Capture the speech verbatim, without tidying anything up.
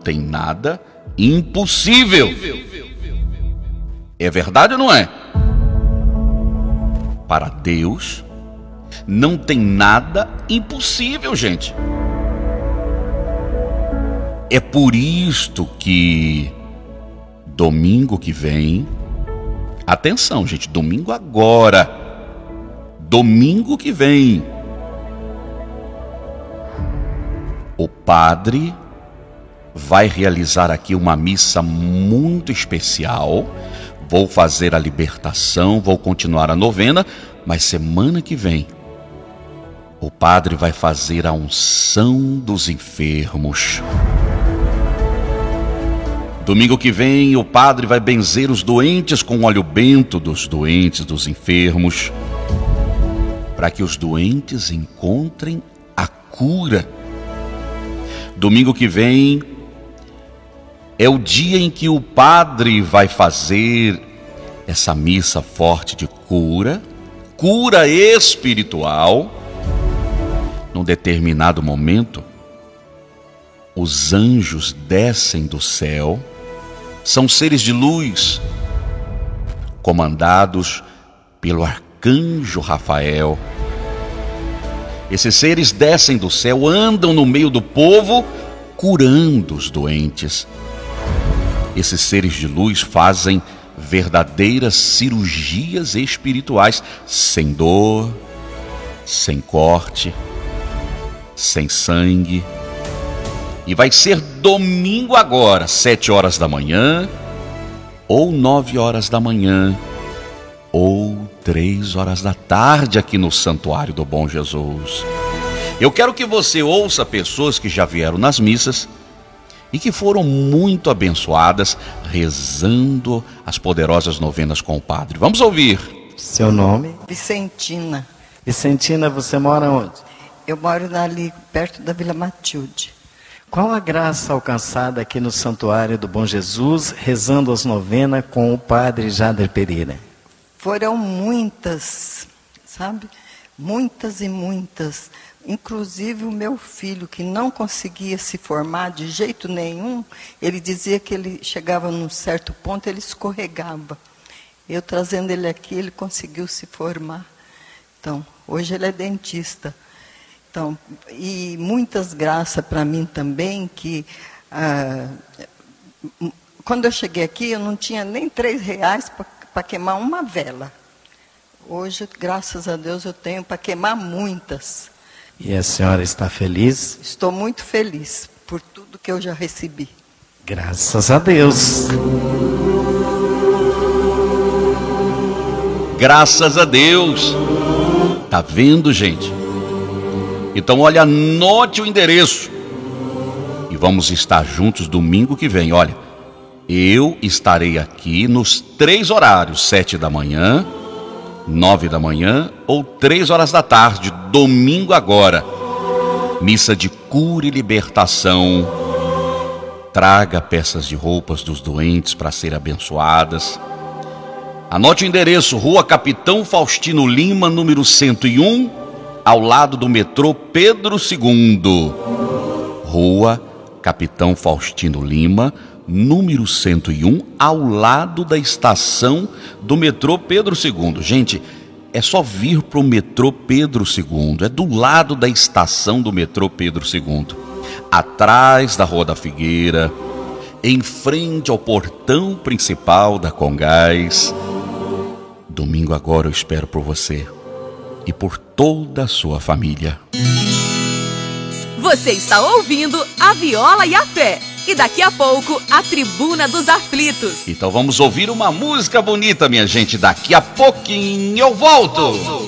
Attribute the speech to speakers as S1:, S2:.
S1: tem nada impossível. É verdade ou não é? Para Deus não tem nada impossível, gente. É por isto que domingo que vem, atenção, gente, domingo agora, domingo que vem, o padre vai realizar aqui uma missa muito especial. Vou fazer a libertação, vou continuar a novena, mas semana que vem o padre vai fazer a unção dos enfermos. Domingo que vem o padre vai benzer os doentes com o óleo bento dos doentes, dos enfermos, para que os doentes encontrem a cura. Domingo que vem é o dia em que o padre vai fazer essa missa forte de cura, cura espiritual. Num determinado momento, os anjos descem do céu, são seres de luz, comandados pelo arcanjo Rafael. Esses seres descem do céu, andam no meio do povo, curando os doentes. Esses seres de luz fazem verdadeiras cirurgias espirituais, sem dor, sem corte, sem sangue. E vai ser domingo agora, sete horas da manhã, ou nove horas da manhã, ou três horas da tarde aqui no Santuário do Bom Jesus. Eu quero que você ouça pessoas que já vieram nas missas e que foram muito abençoadas rezando as poderosas novenas com o padre. Vamos ouvir.
S2: Seu nome?
S3: Vicentina.
S2: Vicentina, você mora onde?
S3: Eu moro ali perto da Vila Matilde.
S2: Qual a graça alcançada aqui no Santuário do Bom Jesus, rezando as novenas com o padre Jader Pereira?
S3: Foram muitas, sabe? Muitas e muitas. Inclusive o meu filho, que não conseguia se formar de jeito nenhum, ele dizia que ele chegava num certo ponto, ele escorregava. Eu trazendo ele aqui, ele conseguiu se formar. Então, hoje ele é dentista. Então, e muitas graças para mim também, que ah, quando eu cheguei aqui, eu não tinha nem três reais para queimar uma vela. Hoje, graças a Deus, eu tenho para queimar muitas.
S2: E a senhora está feliz?
S3: Estou muito feliz por tudo que eu já recebi.
S2: Graças a Deus.
S1: Graças a Deus. Tá vendo, gente? Então, olha, anote o endereço. E vamos estar juntos domingo que vem. Olha, eu estarei aqui nos três horários, sete da manhã, nove da manhã ou três horas da tarde, domingo agora. Missa de cura e libertação. Traga peças de roupas dos doentes para serem abençoadas. Anote o endereço, Rua Capitão Faustino Lima, número cento e um, ao lado do metrô Pedro segundo. Rua Capitão Faustino Lima, número cento e um, ao lado da estação do metrô Pedro segundo. Gente, é só vir para o metrô Pedro segundo, é do lado da estação do metrô Pedro segundo, atrás da Rua da Figueira, em frente ao portão principal da Congás. Domingo agora eu espero por você e por toda a sua família.
S4: Você está ouvindo a Viola e a Fé. E daqui a pouco, a Tribuna dos Aflitos.
S1: Então vamos ouvir uma música bonita, minha gente. Daqui a pouquinho eu volto.